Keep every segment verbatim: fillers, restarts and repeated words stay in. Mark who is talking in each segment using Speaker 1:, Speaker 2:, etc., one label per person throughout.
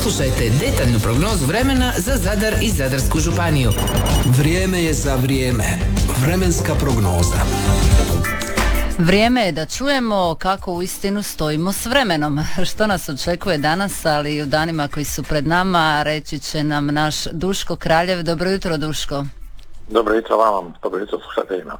Speaker 1: Poslušajte detaljnu prognozu vremena za Zadar i Zadarsku županiju.
Speaker 2: Vrijeme je za vrijeme. Vremenska prognoza.
Speaker 3: Vrijeme je da čujemo kako uistinu stojimo s vremenom. Što nas očekuje danas, ali i u danima koji su pred nama, reći će nam naš Duško Kraljev. Dobro jutro, Duško.
Speaker 4: Dobro jutro vama, dobro jutro slušateljima.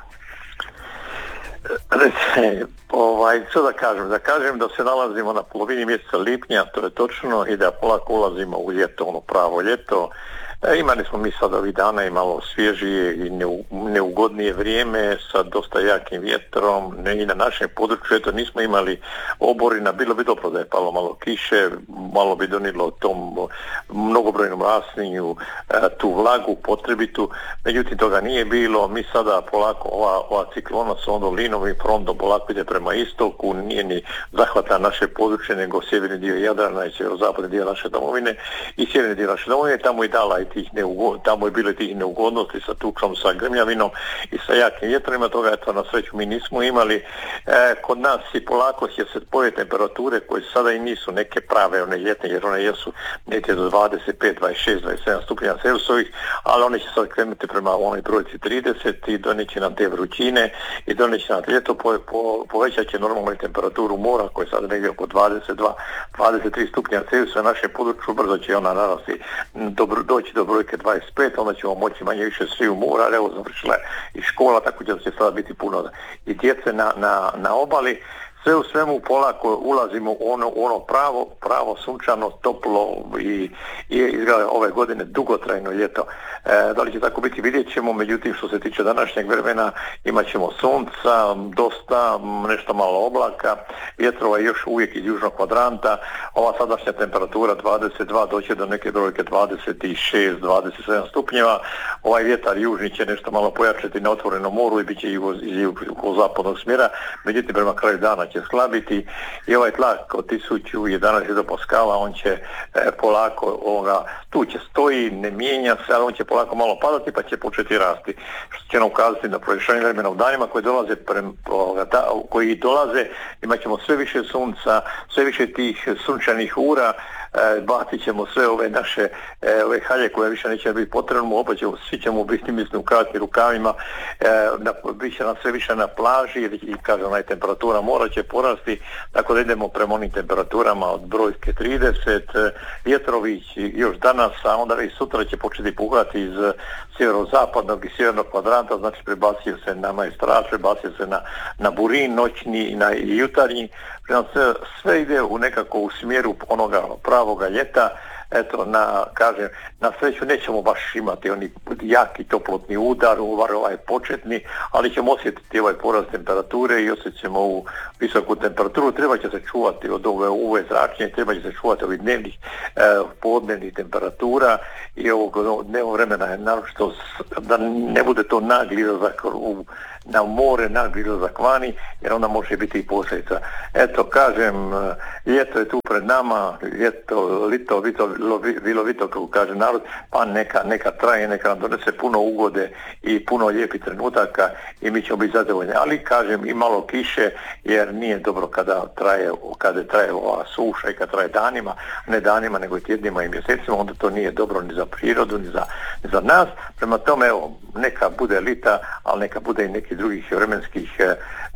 Speaker 4: Ovaj, što da kažem? Da kažem da se nalazimo na polovini mjeseca lipnja, to je točno, i da polako ulazimo u ljeto, ono pravo ljeto. E, imali smo mi sad ovih dana i malo svježije i neugodnije vrijeme sa dosta jakim vjetrom, ne i na našem području, eto nismo imali oborina, bilo bi dobro da je palo malo kiše, malo bi donijelo tom mnogobrojnom raslinju e, tu vlagu potrebitu, međutim toga nije bilo. Mi sada polako, ova, ova ciklona sa ondolinovim frontom polako ide prema istoku, nije ni zahvata naše područje nego sjeverni dio Jadrana i sjeverozapadni dio naše domovine i sjeverni dio naše domovine, tamo i dala i tih neugod, tamo je bilo tih neugodnosti sa tučom, sa grmljavinom i sa jakim vjetrima, toga eto na sreću mi nismo imali. E, kod nas i polako će se poje temperature koje sada i nisu neke prave one ljetne, jer one jesu neke do dvadeset pet, dvadeset šest, dvadeset sedam stupnja Celzijusovih, ali one će sad krenuti prema onoj brojci trideset i donijet će nam te vrućine i donijet će nam ljeto, po, po, povećat će normalnu temperaturu mora koja je sada negdje oko dvadeset dva, dvadeset tri stupnja Celzijusa. Na našem području brzo će ona narasti, dobro, doći do brojke dvadeset pet, onda ćemo moći manje više svi u mora, ali evo završila i škola, tako da će sada biti puno i djece na, na, na obali. Sve u svemu polako ulazimo u ono, ono pravo, pravo sunčano, toplo i, i izgleda ove godine dugotrajno ljeto. E, da li će tako biti, vidjet ćemo, međutim što se tiče današnjeg vremena imat ćemo sunca, dosta, nešto malo oblaka, vjetrova još uvijek iz južnog kvadranta, ova sadašnja temperatura dvadeset dva doće do neke brojke dvadeset šest, dvadeset sedam stupnjeva, ovaj vjetar južni će nešto malo pojačati na otvorenom moru i bit će iz jugozapadnog smjera, međutim prema kraju dana će slabiti i ovaj tlak od tisuću jedanaest hektopascala on će e, polako ovoga, tu će stoji, ne mijenja se, ali on će polako malo padati pa će početi rasti, što će nam ukazati na pojačanje vremena u danima koji dolaze prem, ovoga, ta, koji dolaze imat ćemo sve više sunca, sve više tih sunčanih ura, e, bacit ćemo sve ove naše e, ove halje koje više neće biti potrebno, opet ćemo, svi ćemo biti mislim u kratkim rukavima, e, na, bit će nam sve više na plaži i kažem onaj temperatura mora će porasti, tako da idemo prema onim temperaturama od brojke trideset, vjetrovi još danas, a onda i sutra će početi puhati iz sjeverozapadnog i sjevernog kvadranta, znači prebacio se na Maestrat, prebacio se na, na Burin noćni i na jutarnji, sve, sve ide u nekako u smjeru onoga pravoga ljeta. Eto, na, kažem, na sreću nećemo baš imati oni jaki toplotni udar, ovaj početni, ali ćemo osjetiti ovaj porast temperature i osjetit ćemo ovu visoku temperaturu. Treba će se čuvati od ove U V zračenja, treba će se čuvati ovih dnevnih, eh, podnevnih temperatura i ovog dnevnog vremena je naročito da ne bude to nagli izlazak u na more, nagli izlazak vani, jer onda može biti i posljedica. Eto, kažem, ljeto je tu pred nama, ljeto, lito, vito, bilo vito, kako kaže narod, pa neka, neka traje, neka nam donese puno ugode i puno lijepih trenutaka i mi ćemo biti zadovoljni. Ali, kažem, i malo kiše, jer nije dobro kada traje, kada traje ova suša i kada traje danima, ne danima, nego i tjednima i mjesecima, onda to nije dobro ni za prirodu, ni za, ni za nas. Prema tome, evo, neka bude lita, ali neka bude i neki drugih vremenskih e,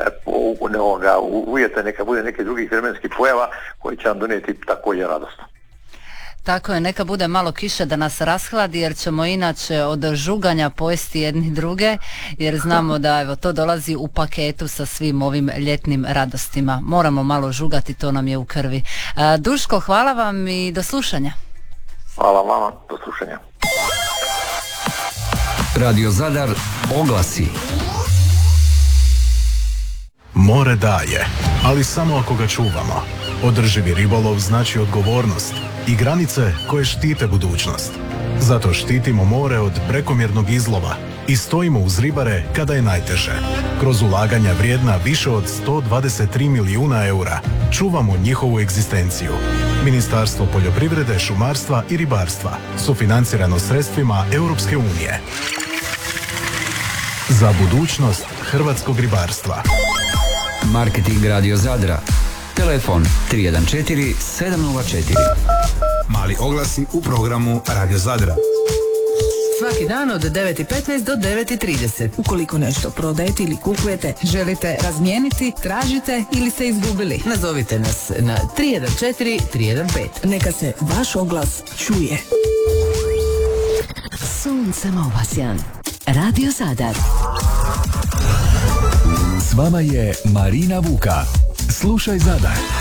Speaker 4: ovoga, uvjeta, neka bude nekih drugih vremenskih pojava koji će nam donijeti također radost.
Speaker 3: Tako je, neka bude malo kiše da nas rashladi, jer ćemo inače od žuganja pojesti jedni druge, jer znamo da evo to dolazi u paketu sa svim ovim ljetnim radostima. Moramo malo žugati, to nam je u krvi. E, Duško, hvala vam i do slušanja.
Speaker 4: Hvala vama, do slušanja.
Speaker 2: Radio Zadar oglasi.
Speaker 5: More daje, ali samo ako ga čuvamo. Održivi ribolov znači odgovornost i granice koje štite budućnost. Zato štitimo more od prekomjernog izlova i stojimo uz ribare kada je najteže. Kroz ulaganja vrijedna više od sto dvadeset tri milijuna eura čuvamo njihovu egzistenciju. Ministarstvo poljoprivrede, šumarstva i ribarstva, sufinancirano sredstvima Europske unije. Za budućnost hrvatskog ribarstva.
Speaker 2: Marketing Radio Zadra. Telefon tri jedan četiri sedam nula četiri.
Speaker 6: Mali oglasi u programu Radio Zadra.
Speaker 1: Svaki dan od devet i petnaest do devet i trideset.
Speaker 7: Ukoliko nešto prodajete ili kupujete, želite razmijeniti, tražite ili ste izgubili,
Speaker 1: nazovite nas na tri jedan četiri tri jedan pet.
Speaker 7: Neka se vaš oglas čuje.
Speaker 8: Suncem obasjan. Radio Zadar.
Speaker 9: S vama je Marina Vuka. Slušaj Zadar.